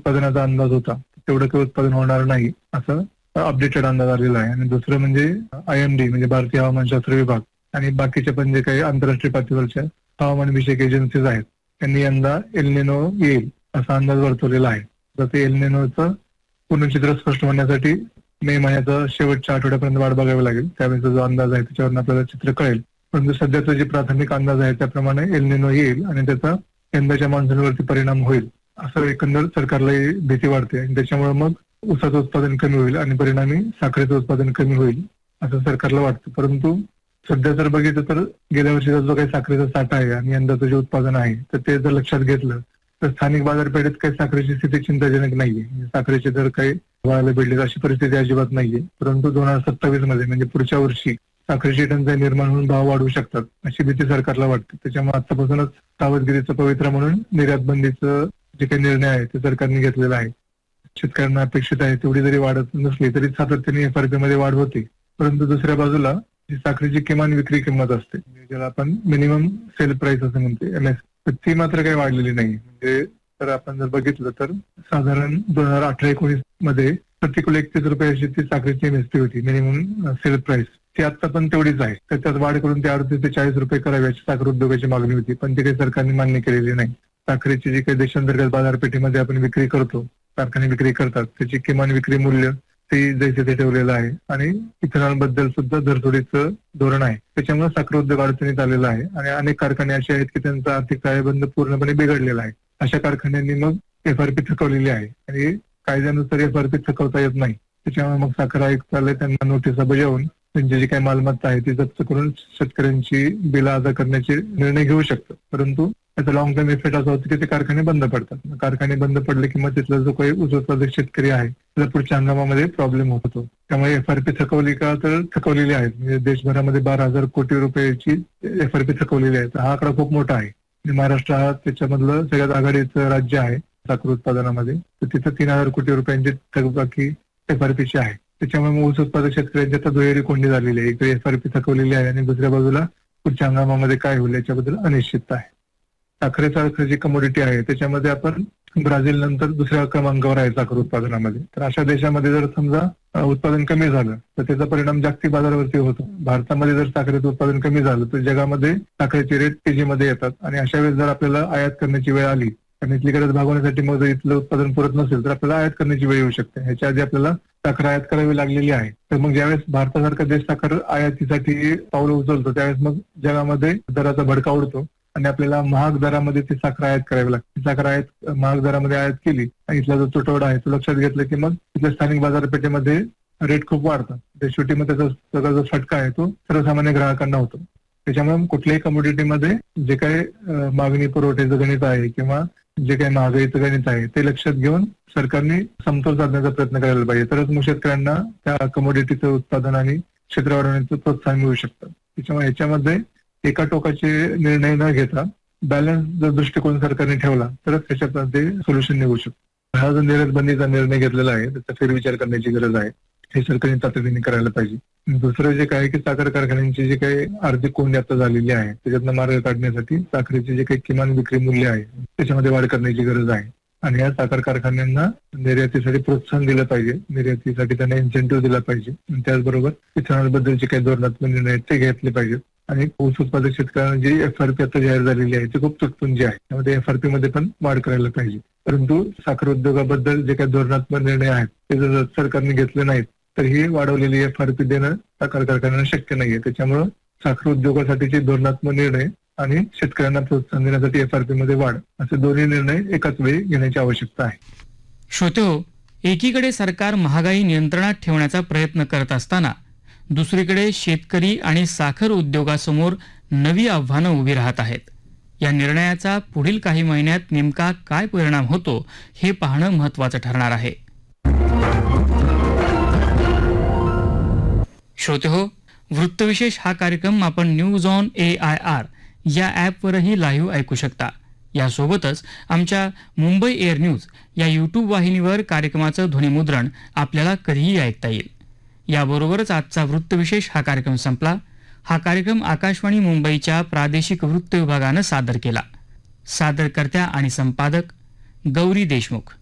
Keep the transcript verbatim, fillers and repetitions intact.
उत्पादनाचा अंदाज होता तेवढं काही उत्पादन होणार नाही असं अपडेटेड अंदाज आलेला आहे. आणि दुसरं म्हणजे आय एम डी म्हणजे भारतीय हवामानशास्त्र विभाग आणि बाकीचे पण जे काही आंतरराष्ट्रीय पातळीवरच्या हवामान विषयक एजन्सीज आहेत त्यांनी यंदा एल निनो येईल असा अंदाज वर्तवलेला आहे. तर ते एल निनोचं पूर्णचित्र स्पष्ट होण्यासाठी मे महिन्याचा शेवटच्या आठवड्यापर्यंत वाट बघावी लागेल. त्यावेळेचा जो अंदाज आहे त्याच्यावरून आपल्याला चित्र कळेल. परंतु सध्याचा जे प्राथमिक अंदाज आहे त्याप्रमाणे एल निनो येईल आणि त्याचा यंदाच्या मान्सूनवरती परिणाम होईल असं एकंदर सरकारला भीती वाटते. आणि त्याच्यामुळे मग ऊसाचं उत्पादन कमी होईल आणि परिणामी साखरेचं उत्पादन कमी होईल असं सरकारला वाटतं. परंतु सध्या जर बघितलं तर गेल्या वर्षीचा जो काही साखरेचा साठा आहे आणि यंदाचं जे उत्पादन आहे तर ते जर लक्षात घेतलं तर स्थानिक बाजारपेठेत काही साखरेची स्थिती चिंताजनक नाहीये. साखरेचे दर काही व्हायला भेटले अशी परिस्थिती अजिबात नाहीये. परंतु दोन हजार सत्तावीस मध्ये म्हणजे पुढच्या वर्षी साखरेची टंचाई निर्माण होऊन भाव वाढू शकतात अशी भीती सरकारला वाटते. त्याच्यामुळे आतापासूनच सावधगिरीचं पवित्र म्हणून निर्यात बंदीचं जे काही निर्णय आहे ते सरकारने घेतलेला आहे. शेतकऱ्यांना अपेक्षित आहे तेवढी जरी वाढत नसली तरी सातत्याने एफ आर पी मध्ये वाढ होते. परंतु दुसऱ्या बाजूला जी साखरेची किमान विक्री किंमत असते ज्याला आपण मिनिमम सेल प्राइस असं म्हणते एम एस ती मात्र काही वाढलेली नाही. म्हणजे तर आपण जर बघितलं तर साधारण दोन हजार अठरा एकोणीस मध्ये प्रति किलो एकतीस रुपये अशी ती साखरेची एम एस पी होती मिनिमम सेल प्राइस. ती आता पण तेवढीच आहे. तर त्यात वाढ करून ते अडतीस ते चाळीस रुपये करावी अशी साखर उद्योगाची मागणी होती पण ती काही सरकारने मान्य केलेली नाही. साखरेची जी काही देशांतर्गत बाजारपेठेमध्ये आपण विक्री करतो कारखाने विक्री करतात त्याची किमान विक्री मूल्य ते जैसे ते ठेवलेलं आहे आणि इथेनॉल बद्दल सुद्धा धरसोडीचं धोरण आहे. त्याच्यामुळे साखर उद्योग अडचणीत आलेला आहे आणि अनेक कारखाने असे आहेत की त्यांचा आर्थिक ताळेबंद पूर्णपणे बिघडलेला आहे. अशा कारखान्यांनी मग एफ आर पी थकवलेली आहे आणि कायद्यानुसार एफ आर पी थकवता येत नाही. त्याच्यामुळे मग साखर आयुक्तालय त्यांना नोटिसा बजावून त्यांची जी काही मालमत्ता आहे ती जप्त करून शेतकऱ्यांची बिलं अदा करण्याचे निर्णय घेऊ शकतं. परंतु त्याचा लॉंग टर्म इफेक्ट असा होतो की ते कारखाने बंद पडतात. कारखाने बंद पडले की मग तिथला जो काही ऊस उत्पादक शेतकरी आहे त्याला पुढच्या हंगामामध्ये प्रॉब्लेम होतो. त्यामुळे एफ आर पी थकवली का तर थकवलेली आहे. म्हणजे देशभरामध्ये बारा हजार कोटी रुपयाची एफ आर पी थकवलेली आहे. हा आकडा खूप मोठा आहे. महाराष्ट्र हा त्याच्यामधलं सगळ्यात आघाडीचं राज्य आहे साखर उत्पादनामध्ये. तर तिथं तीन हजार कोटी रुपयांची थकबाकी एफ आर पीची आहे. त्याच्यामुळे ऊस उत्पादक शेतकऱ्यांची आता दुहेरी कोंडी झालेली आहे. इकडे एफ आर पी थकवलेली आहे आणि दुसऱ्या बाजूला पुढच्या हंगामामध्ये काय होईल याच्याबद्दल अनिश्चितता आहे. साखरेसारखं जी कमोडिटी आहे त्याच्यामध्ये आपण ब्राझील नंतर दुसऱ्या क्रमांकावर आहे साखर उत्पादनामध्ये. तर अशा देशामध्ये जर समजा उत्पादन कमी झालं तर त्याचा परिणाम जागतिक बाजारावरती होतो. भारतामध्ये जर साखरेचं उत्पादन कमी झालं तर जगामध्ये साखरेचे रेट तेजीमध्ये येतात आणि अशा वेळेस जर आपल्याला आयात करण्याची वेळ आली आणि इथली गरज भागवण्यासाठी मग जर इथलं उत्पादन पुरत नसेल तर आपल्याला आयात करण्याची वेळ येऊ शकते. ह्याच्या आधी आपल्याला साखर आयात करावी लागलेली आहे. तर मग ज्यावेळेस भारतासारखा देश साखर आयातीसाठी पावलं उचलतो त्यावेळेस मग जगामध्ये दराचा भडका उडतो आणि आपल्याला महाग दरामध्ये ती साखर आयात करावी लागते. साखर आयात महाग दरामध्ये आयात केली आणि इथला जो तुटवडा आहे तो लक्षात घेतला की मग तिथल्या स्थानिक बाजारपेठेमध्ये रेट खूप वाढतात. त्या शेवटी मग त्याचा सगळा जो फटका आहे तो सर्वसामान्य ग्राहकांना होतो. त्याच्यामुळे कुठल्याही कमोडिटीमध्ये जे काही मागणी पुरवठ्याचं गणित आहे किंवा जे काही महागाईचं गणित आहे ते लक्षात घेऊन सरकारने समतोल साधण्याचा प्रयत्न करायला पाहिजे. तरच मग शेतकऱ्यांना त्या कमोडिटीचं उत्पादन आणि क्षेत्र वाढवण्याचं प्रोत्साहन मिळू शकतं. त्याच्यामुळे याच्यामध्ये एका टोकाचे निर्णय न घेता बॅलन्स जर दृष्टिकोन सरकारने ठेवला तरच त्याच्यामध्ये सोल्युशन निघू शकतो. हा जो निर्यात बंदीचा निर्णय घेतलेला आहे त्याचा फेरविचार करण्याची गरज आहे. हे सरकारने तातडीने करायला पाहिजे. दुसरं जे काय की साखर कारखान्यांची जी काही आर्थिक कोंडी आता झालेली आहे त्याच्यातनं मार्ग काढण्यासाठी साखरेचे जे काही किमान विक्री मूल्य आहे त्याच्यामध्ये वाढ करण्याची गरज आहे. आणि या साखर कारखान्यांना निर्यातीसाठी प्रोत्साहन दिलं पाहिजे. निर्यातीसाठी त्यांना इन्सेंटिव्ह दिला पाहिजे. त्याचबरोबर इथेनॉल बद्दलचे काही धोरणात्मक निर्णय ते घेतले पाहिजेत. आणि ऊस उत्पादक शेतकऱ्यांना जी एफ आर पी आता जाहीर झालेली आहे ती खूप तुटपुंजी आहे. त्यामध्ये एफ आर पी मध्ये पण वाढ करायला पाहिजे. परंतु साखर उद्योगाबद्दल जे काही धोरणात्मक निर्णय आहेत ते जर सरकारने घेतले नाहीत तर ही वाढवलेली एफ आर पी देणं साखर कारखान्यांना शक्य नाहीये. त्याच्यामुळे साखर उद्योगासाठीचे धोरणात्मक निर्णय आणि शेतकऱ्यांना प्रोत्साहन देण्यासाठी एफ आर पी मध्ये वाढ असे दोन्ही निर्णय एकाच वेळी घेण्याची आवश्यकता आहे. श्रोतेहो, एकीकडे सरकार महागाई नियंत्रणात ठेवण्याचा प्रयत्न करत असताना दुसरीकडे शेतकरी आणि साखर उद्योगासमोर नवी आव्हानं उभी राहत आहेत. या निर्णयाचा पुढील काही महिन्यात नेमका काय परिणाम होतो हे पाहणं महत्त्वाचं ठरणार आहे. श्रोतेहो, वृत्तविशेष हा कार्यक्रम आपण news on A I R या ॲपवरही लाईव्ह ऐकू शकता. यासोबतच आमच्या मुंबई एअर न्यूज या यूट्यूब वाहिनीवर कार्यक्रमाचं ध्वनिमुद्रण आपल्याला कधीही ऐकता येईल. याबरोबरच आजचा वृत्तविशेष हा कार्यक्रम संपला. हा कार्यक्रम आकाशवाणी मुंबईच्या प्रादेशिक वृत्त विभागानं सादर केला. सादरकर्त्या आणि संपादक गौरी देशमुख.